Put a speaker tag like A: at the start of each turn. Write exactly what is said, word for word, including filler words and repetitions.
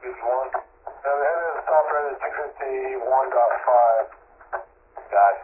A: one. Uh, the head of the stop rate is two fifty-one point five.
B: Gotcha.